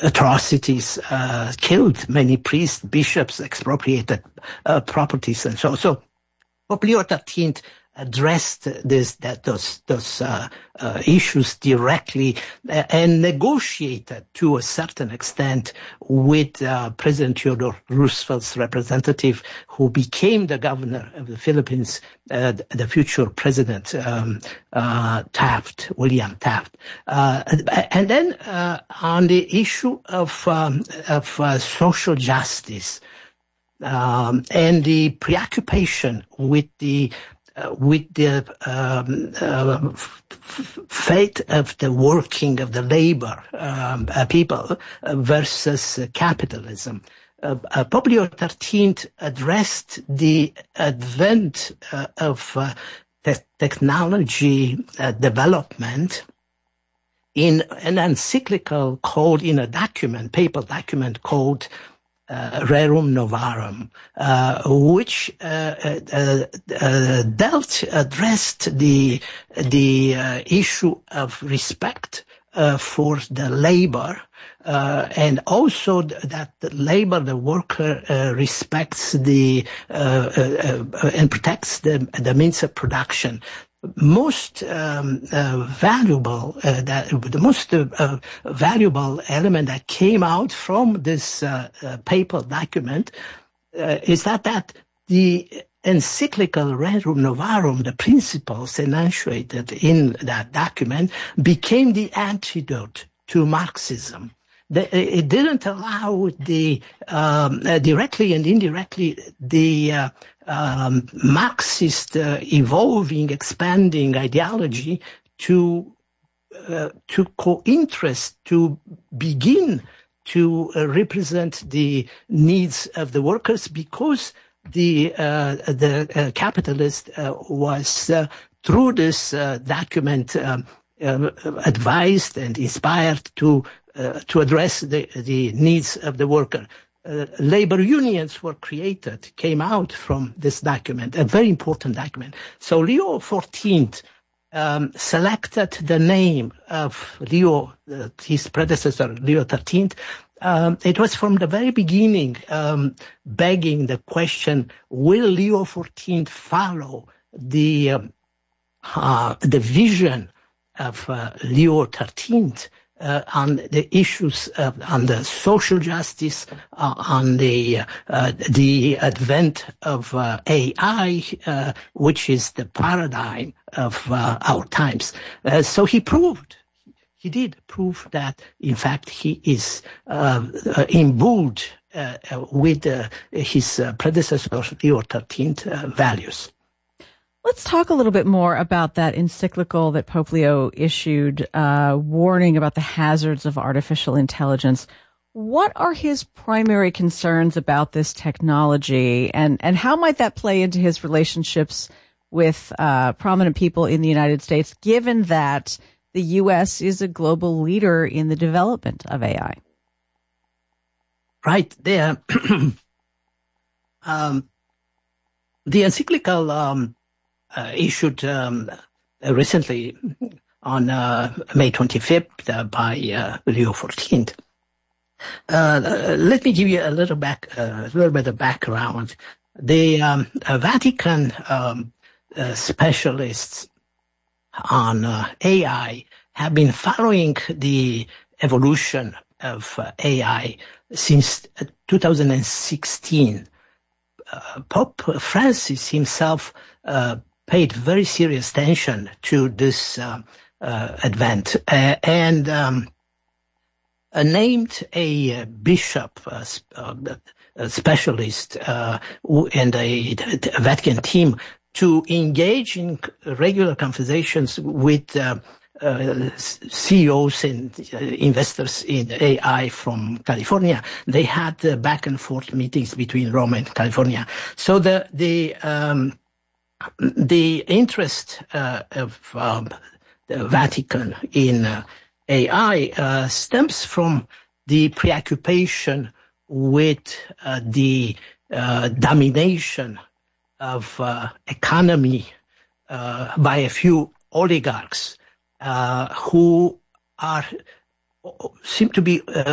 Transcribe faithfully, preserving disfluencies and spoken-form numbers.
atrocities, uh, killed many priests, bishops, expropriated uh, properties, and so so. Pope Leo the thirteenth addressed this, that those those uh, uh, issues directly uh, and negotiated to a certain extent with uh, President Theodore Roosevelt's representative, who became the governor of the Philippines, uh, the future president um, uh, Taft, William Taft, uh, and then uh, on the issue of um, of uh, social justice. Um, and the preoccupation with the uh, with the um, uh, f- f- fate of the working of the labor um, uh, people uh, versus uh, capitalism. Uh, uh, Pope Leo the thirteenth addressed the advent uh, of uh, te- technology uh, development in an encyclical called, in a document, papal document called Uh, Rerum Novarum, uh, which uh, uh, uh, dealt, addressed the the uh, issue of respect uh, for the labor, uh, and also th- that the labor, the worker, uh, respects the uh, uh, uh, and protects the the means of production. Most um, uh, valuable, uh, that the most uh, uh, valuable element that came out from this uh, uh, papal document uh, is that that the encyclical Rerum Novarum, the principles enunciated in that document, became the antidote to Marxism. The, it didn't allow the um, uh, directly and indirectly the uh, um, Marxist uh, evolving, expanding ideology to uh, to co-interest, to begin to uh, represent the needs of the workers, because the uh, the uh, capitalist uh, was uh, through this uh, document um, uh, advised and inspired to Uh, to address the, the needs of the worker. Uh, labor unions were created, came out from this document, a very important document. So Leo the fourteenth um, selected the name of Leo, uh, his predecessor, Leo the thirteenth. Um, it was from the very beginning um, begging the question, will Leo the fourteenth follow the, um, uh, the vision of uh, Leo the thirteenth? Uh, on the issues of, on the social justice, uh, on the uh, the advent of uh, A I, uh, which is the paradigm of uh, our times. Uh, so he proved, he did prove that, in fact, he is uh, uh, imbued uh, with uh, his uh, predecessor, Leo the thirteenth, uh, values. Let's talk a little bit more about that encyclical that Pope Leo issued, uh, warning about the hazards of artificial intelligence. What are his primary concerns about this technology, and, and how might that play into his relationships with uh, prominent people in the United States, given that the U S is a global leader in the development of A I? Right there. um, the encyclical um, Uh, issued um, uh, recently on uh, May twenty-fifth uh, by uh, Leo the fourteenth. Uh, uh, let me give you a little back, uh, a little bit of background. The um, uh, Vatican um, uh, specialists on uh, A I have been following the evolution of uh, A I since uh, two thousand sixteen. Uh, Pope Francis himself uh, paid very serious attention to this uh, uh, advent, uh, and um, uh, named a uh, bishop, uh, uh, a specialist, uh, and a, a Vatican team to engage in regular conversations with uh, uh, C E Os and uh, investors in A I from California. They had uh, back and forth meetings between Rome and California. So the the um, The interest uh, of um, the Vatican in uh, A I uh, stems from the preoccupation with uh, the uh, domination of uh, economy uh, by a few oligarchs uh, who are seem to be uh,